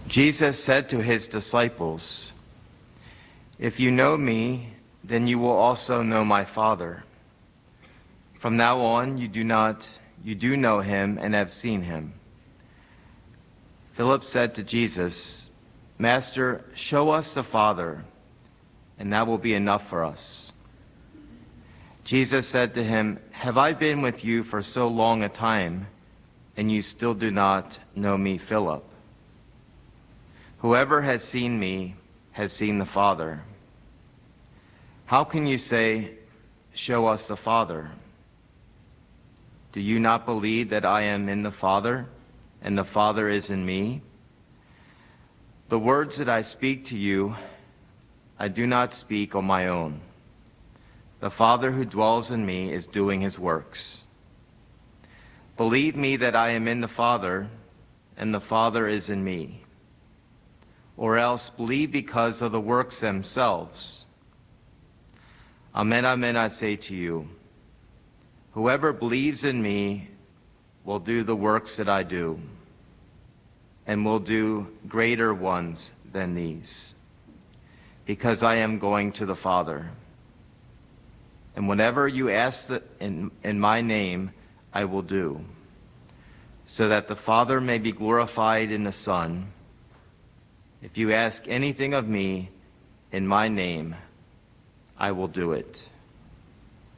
Jesus said to his disciples, "If you know me, then you will also know my Father. From now on, you do know him and have seen him." Philip said to Jesus, "Master, show us the Father, and that will be enough for us." Jesus said to him, "Have I been with you for so long a time, and you still do not know me, Philip? Whoever has seen me has seen the Father. How can you say, 'Show us the Father'? Do you not believe that I am in the Father, and the Father is in me? The words that I speak to you, I do not speak on my own. The Father who dwells in me is doing his works. Believe me that I am in the Father, and the Father is in me. Or else believe because of the works themselves. Amen, amen, I say to you, whoever believes in me will do the works that I do, and will do greater ones than these, because I am going to the Father. And whatever you ask in my name, I will do, so that the Father may be glorified in the Son. If you ask anything of me in my name, I will do it."